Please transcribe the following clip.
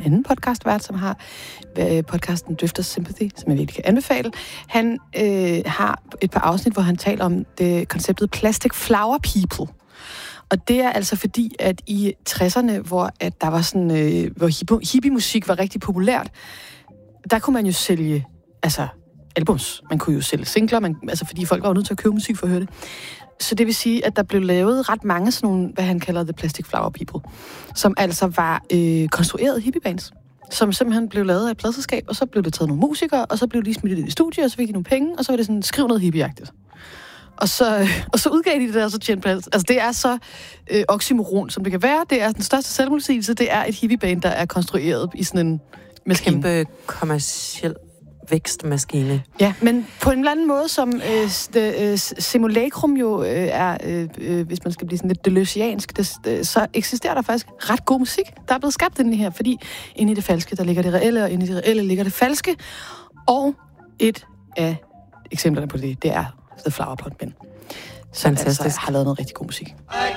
anden podcastvært, som har podcasten Drifters Sympathy, som jeg virkelig kan anbefale. Han har et par afsnit, hvor han taler om det konceptet Plastic Flower People. Og det er altså fordi, at i 60'erne, hvor at der var sådan, hvor hippie-musik var rigtig populært, der kunne man jo sælge albums. Man kunne jo sælge singler, fordi folk var jo nødt til at købe musik for at høre det. Så det vil sige, at der blev lavet ret mange sådan nogle, hvad han kalder the Plastic Flower People, som altså var konstruerede hippiebands, som simpelthen blev lavet af et pladselskab, og så blev det taget nogle musikere, og så blev de smidt i studiet, og så fik de nogle penge, og så var det sådan, skriv noget hippieagtigt. Og så udgav de det der, og så tjente plads. Altså, det er så oxymoron, som det kan være. Det er den største selvmodsigelse. Det er et hippieband, der er konstrueret i sådan en maskine. Kæmpe kommerciel vækstmaskine. Ja, men på en eller anden måde, som simulacrum jo er, hvis man skal blive sådan lidt deleuziansk, så eksisterer der faktisk ret god musik, der er blevet skabt inde her, fordi inde i det falske, der ligger det reelle, og inde i det reelle ligger det falske. Og et af eksemplerne på det er The Flower Pot Men, som altså har lavet noget rigtig god musik.